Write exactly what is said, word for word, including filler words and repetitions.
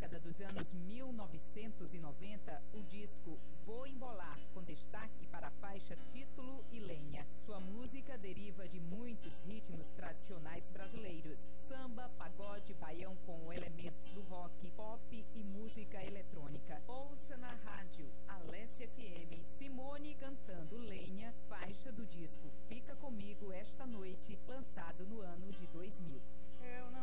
década dos anos mil novecentos e noventa, o disco Vou Embolar, com destaque para a faixa Título e Lenha. Sua música deriva de muitos